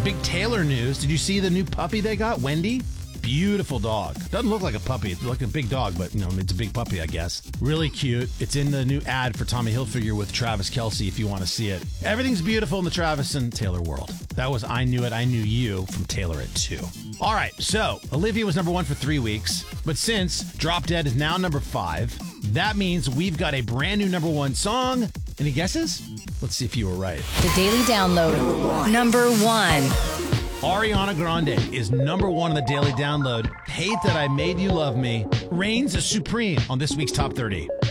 big Taylor news. Did you see the new puppy they got, Wendy? Beautiful dog. Doesn't look like a puppy. It's like a big dog, but it's a big puppy, I guess. Really cute. It's in the new ad for Tommy Hilfiger with Travis Kelce if you want to see it. Everything's beautiful in the Travis and Taylor world. That was I Knew It, I Knew You from Taylor at 2. All right, so Olivia was number 1 for 3 weeks, but since Drop Dead is now number 5, that means we've got a brand new number 1 song. Any guesses? Let's see if you were right. The Daily Download. Number 1. Ariana Grande is number 1 on the Daily Download. Hate That I Made You Love Me reigns supreme on this week's Top 30.